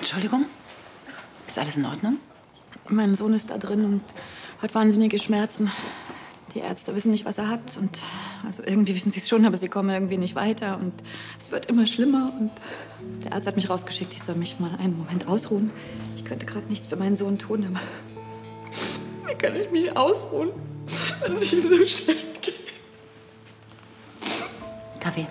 Entschuldigung? Ist alles in Ordnung? Mein Sohn ist da drin und hat wahnsinnige Schmerzen. Die Ärzte wissen nicht, was er hat. Und also irgendwie wissen sie es schon, aber sie kommen irgendwie nicht weiter. Und es wird immer schlimmer. Und der Arzt hat mich rausgeschickt, ich soll mich mal einen Moment ausruhen. Ich könnte gerade nichts für meinen Sohn tun, aber wie kann ich mich ausruhen, wenn es ihm so schlecht geht? Kaffee.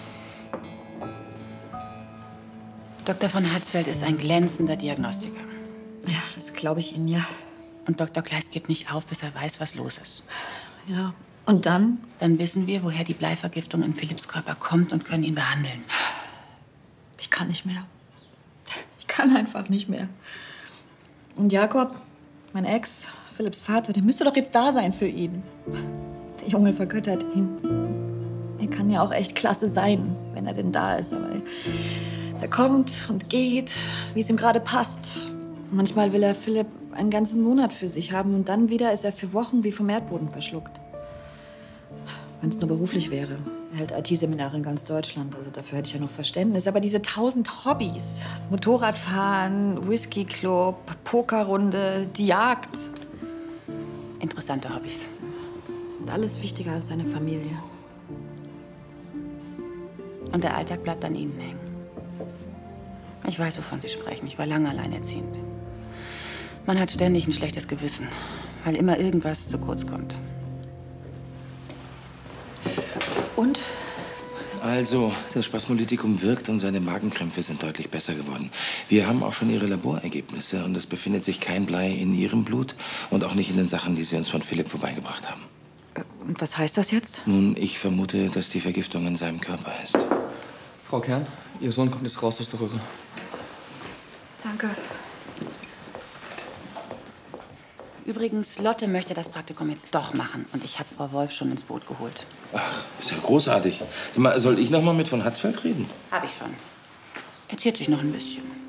Dr. von Hatzfeld ist ein glänzender Diagnostiker. Ja, das glaube ich Ihnen, ja. Und Dr. Kleist gibt nicht auf, bis er weiß, was los ist. Ja, und dann? Dann wissen wir, woher die Bleivergiftung in Philipps Körper kommt und können ihn behandeln. Ich kann nicht mehr. Ich kann einfach nicht mehr. Und Jakob, mein Ex, Philipps Vater, der müsste doch jetzt da sein für ihn. Der Junge vergöttert ihn. Er kann ja auch echt klasse sein, wenn er denn da ist. Aber er kommt und geht, wie es ihm gerade passt. Manchmal will er Philipp einen ganzen Monat für sich haben und dann wieder ist er für Wochen wie vom Erdboden verschluckt. Wenn es nur beruflich wäre. Er hält IT-Seminare in ganz Deutschland, also dafür hätte ich ja noch Verständnis. Aber diese 1000 Hobbys, Motorradfahren, Whisky-Club, Pokerrunde, die Jagd. Interessante Hobbys. Und alles wichtiger als seine Familie. Und der Alltag bleibt an Ihnen hängen. Ich weiß, wovon Sie sprechen. Ich war lange alleinerziehend. Man hat ständig ein schlechtes Gewissen, weil immer irgendwas zu kurz kommt. Und? Also, das Spasmolytikum wirkt und seine Magenkrämpfe sind deutlich besser geworden. Wir haben auch schon Ihre Laborergebnisse und es befindet sich kein Blei in Ihrem Blut und auch nicht in den Sachen, die Sie uns von Philipp vorbeigebracht haben. Und was heißt das jetzt? Nun, ich vermute, dass die Vergiftung in seinem Körper ist. Frau Kern, Ihr Sohn kommt jetzt raus aus der Röhre. Danke. Übrigens, Lotte möchte das Praktikum jetzt doch machen. Und ich habe Frau Wolf schon ins Boot geholt. Ach, ist ja großartig. Soll ich noch mal mit von Hatzfeld reden? Habe ich schon. Erzählt sich noch ein bisschen.